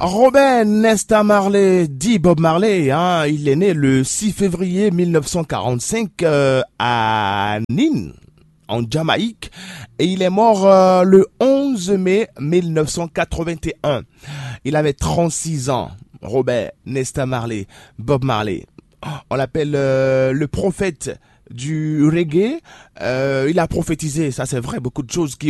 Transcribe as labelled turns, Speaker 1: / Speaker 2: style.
Speaker 1: Robert Nesta Marley, dit Bob Marley, hein, il est né le 6 février 1945 à Nîmes, en Jamaïque, et il est mort le 11 mai 1981. Il avait 36 ans. Robert Nesta Marley, Bob Marley. On l'appelle le prophète du reggae. Il a prophétisé, ça c'est vrai, beaucoup de choses qui